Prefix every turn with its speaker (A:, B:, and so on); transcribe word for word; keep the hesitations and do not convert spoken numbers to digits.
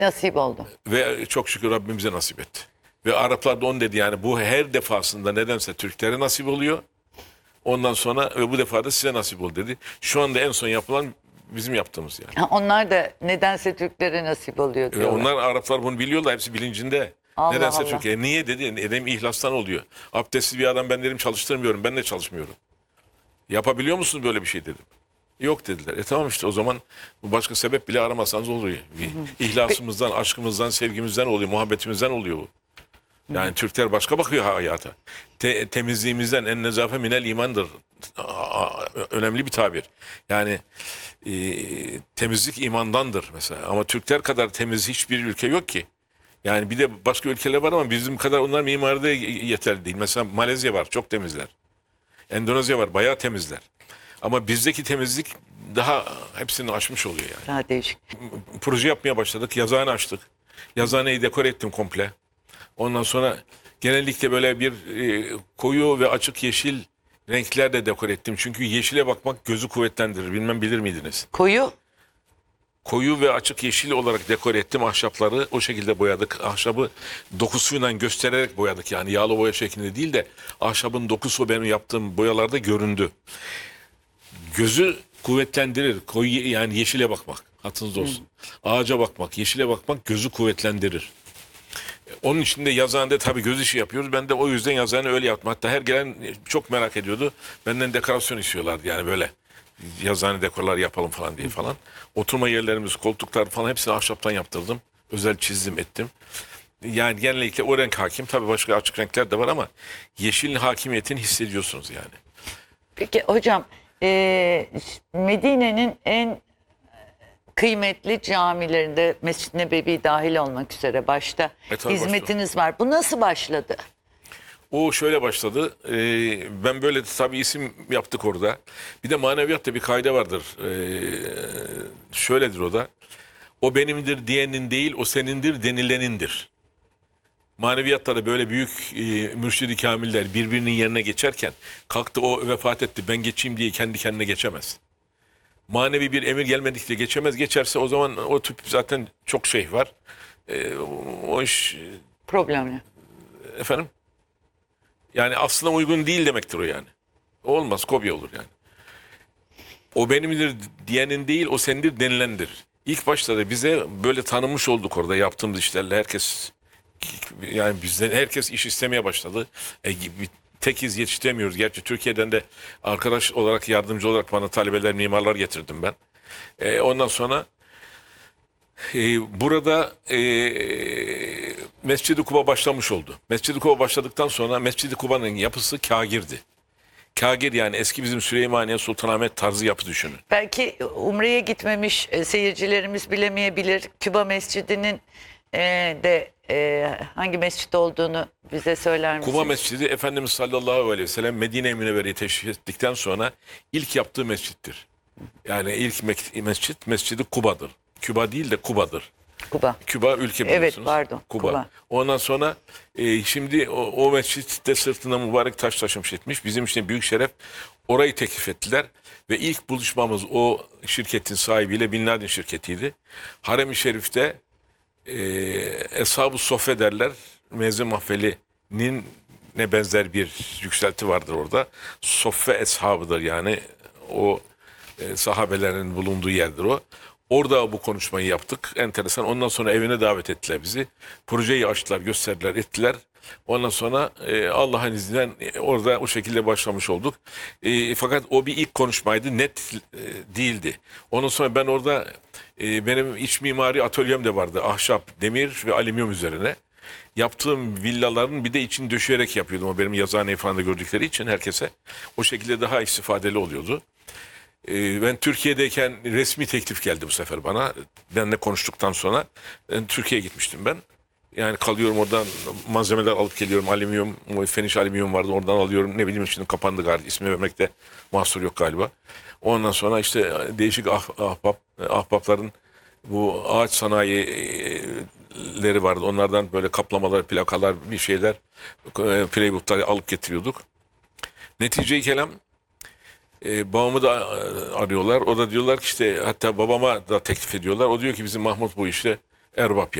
A: Nasip oldu.
B: Ve çok şükür Rabbim bize nasip etti. Ve Araplar da onu dedi, yani bu her defasında nedense Türklere nasip oluyor. Ondan sonra ve bu defa da size nasip oldu dedi. Şu anda en son yapılan bizim yaptığımız yani.
A: Ha, onlar da nedense Türklere nasip oluyor
B: Ve
A: diyorlar.
B: onlar, Araplar bunu biliyorlar, hepsi bilincinde.
A: Allah
B: Nedense
A: Allah.
B: Türkiye. Niye dedi? Dedim ihlastan oluyor. Abdestsiz bir adam ben dedim çalıştırmıyorum. Ben de çalışmıyorum. Yapabiliyor musunuz böyle bir şey dedim. Yok dediler. E tamam işte o zaman bu başka sebep bile aramasanız oluyor. Bir İhlasımızdan, aşkımızdan, sevgimizden oluyor, muhabbetimizden oluyor bu. Yani Türkler başka bakıyor hayata. Te- temizliğimizden, en nezafe minel imandır. Aa, önemli bir tabir. Yani e, temizlik imandandır mesela. Ama Türkler kadar temiz hiçbir ülke yok ki. Yani bir de başka ülkeler var ama bizim kadar onlar mimaride yeterli değil. Mesela Malezya var, çok temizler. Endonezya var, bayağı temizler. Ama bizdeki temizlik daha hepsini aşmış oluyor yani.
A: Daha değişik.
B: Proje yapmaya başladık, yazıhane açtık. Yazıhaneyi dekore ettim komple. Ondan sonra genellikle böyle bir e, koyu ve açık yeşil renklerle dekore ettim. Çünkü yeşile bakmak gözü kuvvetlendirir. Bilmem bilir miydiniz?
A: Koyu.
B: Koyu ve açık yeşil olarak dekore ettim ahşapları. O şekilde boyadık. Ahşabı dokusuyla göstererek boyadık. Yani yağlı boya şeklinde değil de ahşabın dokusu benim yaptığım boyalarda göründü. Gözü kuvvetlendirir. Koyu, yani yeşile bakmak. Hatırınızda olsun. Ağaca bakmak, yeşile bakmak gözü kuvvetlendirir. Onun için de yazıhanede tabii göz işi yapıyoruz. Ben de o yüzden yazıhane öyle yaptım. Hatta her gelen çok merak ediyordu. Benden dekorasyon istiyorlardı yani böyle. Yazıhane dekorlar yapalım falan diye falan. Oturma yerlerimiz, koltuklar falan hepsini ahşaptan yaptırdım. Özel çizdim, ettim. Yani genellikle o renk hakim. Tabii başka açık renkler de var ama yeşilin hakimiyetini hissediyorsunuz yani.
A: Peki hocam, e, Medine'nin en kıymetli camilerinde Mescid-i Nebevi dahil olmak üzere başta
B: E, tabii
A: hizmetiniz var. Bu nasıl başladı?
B: O şöyle başladı. Ee, ben böyle tabii isim yaptık orada. Bir de maneviyatta bir kaide vardır. Ee, şöyledir o da. O benimdir diyenin değil, o senindir denilenindir. Maneviyatta da böyle büyük e, mürşid-i kamiller birbirinin yerine geçerken kalktı o vefat etti ben geçeyim diye kendi kendine geçemez. Manevi bir emir gelmedikçe geçemez. Geçerse o zaman o tip zaten çok şey var. Ee, o iş
A: Problemli.
B: efendim. Yani aslına uygun değil demektir o yani. O olmaz, kopya olur yani. O benimdir diyenin değil, o sendir denilendir. İlk başta da bize böyle tanınmış olduk orada yaptığımız işlerle. Herkes, yani bizden herkes iş istemeye başladı. E, bir tekiz yetiştiremiyoruz. Gerçi Türkiye'den de arkadaş olarak, yardımcı olarak bana talebeler, mimarlar getirdim ben. E, ondan sonra e, burada e, Mescid-i Kuba başlamış oldu. Mescid-i Kuba başladıktan sonra Mescid-i Kuba'nın yapısı kagirdi. Kagir yani eski bizim Süleymaniye Sultanahmet tarzı yapı düşünün.
A: Belki Umre'ye gitmemiş e, seyircilerimiz bilemeyebilir. Küba Mescidi'nin e, de e, hangi mescit olduğunu bize söyler misiniz?
B: Kuba Mescidi Efendimiz sallallahu aleyhi ve sellem Medine-i Münevvere'yi teşrif ettikten sonra ilk yaptığı mescittir. Yani ilk mek- mescit Mescidi Kuba'dır. Küba değil de Kuba'dır.
A: Kuba.
B: Küba ülke
A: Evet,
B: biliyorsunuz.
A: pardon,
B: Kuba.
A: Kuba.
B: Ondan sonra e, şimdi o, o mescitte sırtına mübarek taş taşımış etmiş. Bizim için büyük şeref, orayı teklif ettiler. Ve ilk buluşmamız o şirketin sahibiyle, Bin Laden şirketiydi. Harem-i Şerif'te e, Eshab-ı Soffe derler. Mezun Mahfeli'nin ne benzer bir yükselti vardır orada. Soffe eshabıdır yani o e, sahabelerin bulunduğu yerdir o. Orada bu konuşmayı yaptık. Enteresan. Ondan sonra evine davet ettiler bizi. Projeyi açtılar, gösterdiler, ettiler. Ondan sonra e, Allah'ın izniyle e, orada o şekilde başlamış olduk. E, fakat o bir ilk konuşmaydı. Net e, değildi. Ondan sonra ben orada e, benim iç mimari atölyem de vardı. Ahşap, demir ve alüminyum üzerine. Yaptığım villaların bir de içini döşeyerek yapıyordum. O benim yazıhaneyi falan da gördükleri için herkese. O şekilde daha istifadeli oluyordu. Ben Türkiye'deyken resmi teklif geldi bu sefer bana. Benle konuştuktan sonra ben Türkiye'ye gitmiştim ben. Yani kalıyorum oradan malzemeler alıp geliyorum. Alüminyum, feniş alüminyum vardı oradan alıyorum. Ne bileyim şimdi kapandı galiba. İsmi vermekte mahsur yok galiba. Ondan sonra işte değişik ah, ahbap, ahbapların bu ağaç sanayileri vardı. Onlardan böyle kaplamalar, plakalar, bir şeyler, playbook'lar alıp getiriyorduk. Netice-i kelam Ee, babamı da arıyorlar. O da diyorlar ki işte hatta babama da teklif ediyorlar. O diyor ki bizim Mahmut bu işte erbap